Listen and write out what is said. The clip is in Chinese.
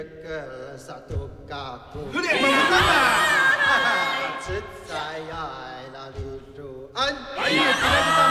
ke satu kaku. Mana? Cit saya lalu tuan. Ayo, kita